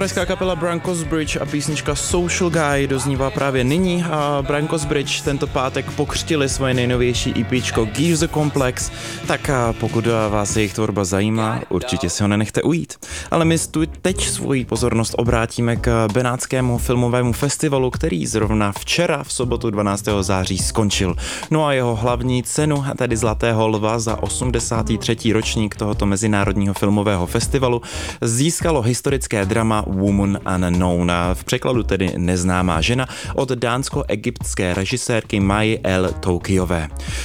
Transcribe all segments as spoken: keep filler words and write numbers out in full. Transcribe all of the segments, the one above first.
pražská kapela Brankos Bridge a písnička Social Guy doznívá právě nyní. A Brankos Bridge tento pátek pokřtili svoje nejnovější EPčko Give the Complex, tak a pokud vás jejich tvorba zajímá, určitě si ho nenechte ujít. Ale my tu teď svoji pozornost obrátíme k benátskému filmovému festivalu, který zrovna včera v sobotu dvanáctého září skončil. No a jeho hlavní cenu, tedy Zlatého lva za osmdesátý třetí ročník tohoto mezinárodního filmového festivalu, získalo historické drama Woman Unknown, v překladu tedy Neznámá žena, od dánsko-egyptské režisérky Mai El Tokiové.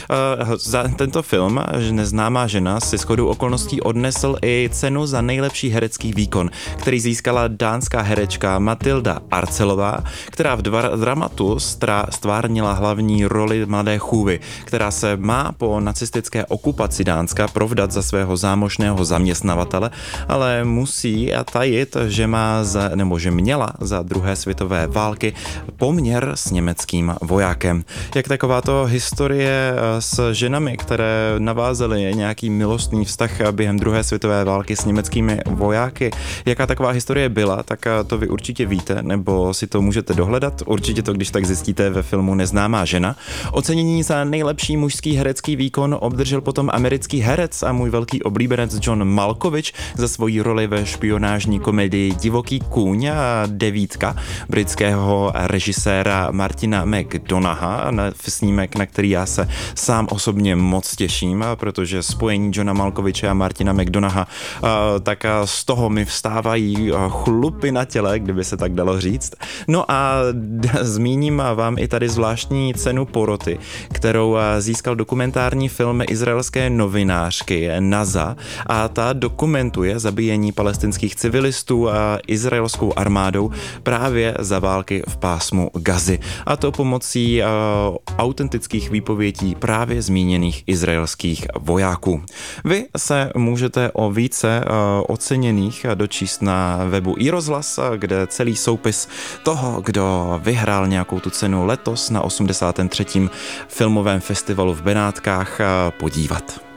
Za tento film Neznámá žena si shodou okolností odnesl i cenu za nejlepší herecký výkon, který získala dánská herečka Matilda Arcelová, která v dramatu stvárnila hlavní roli mladé chůvy, která se má po nacistické okupaci Dánska provdat za svého zámožného zaměstnavatele, ale musí tajit, že má za, nebo že měla za druhé světové války poměr s německým vojákem. Jak takováto historie s ženami, které navázaly nějaký milostný vztah během druhé světové války s německými vojáky, jaká taková historie byla, tak to vy určitě víte, nebo si to můžete dohledat. Určitě to, když tak zjistíte ve filmu Neznámá žena. Ocenění za nejlepší mužský herecký výkon obdržel potom americký herec a můj velký oblíbenec John Malkovich za svoji roli ve špionážní komedii Divoký kůň a Devítka britského režiséra Martina McDonaha, snímek, na který já se sám osobně moc těším, protože spojení Johna Malkoviche a Martina McDonaha, tak z toho mi vstávají chlupy na těle, kdyby se tak dalo říct. No a zmíním vám i tady zvláštní cenu poroty, kterou získal dokumentární film izraelské novinářky Naza, a ta dokumentuje zabíjení palestinských civilistů a izraelskou armádou právě za války v pásmu Gazy. A to pomocí uh, autentických výpovědí právě zmíněných izraelských vojáků. Vy se můžete o více uh, oceněných dočíst na webu iRozhlas, kde celý soupis toho, kdo vyhrál nějakou tu cenu letos na osmdesátém třetím filmovém festivalu v Benátkách, uh, podívat.